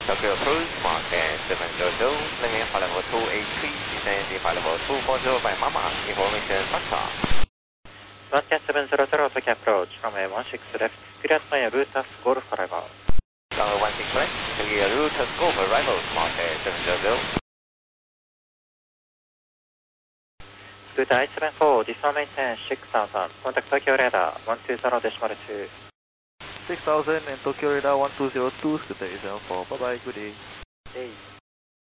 Tokyo Cruise, market 700, landing flight level 283, descending flight level 240 by Mama, information factor. Market 700, Tokyo approach, runway 16 left, clear to route as Golf arrival. Runway 16 left, clear route as Golf arrival, market 700. Scoota I-74, descend maintain 6000, contact Tokyo radar 120.2. 6000 and Tokyo radar 1202, Scoota A74, bye bye, good day. Hey.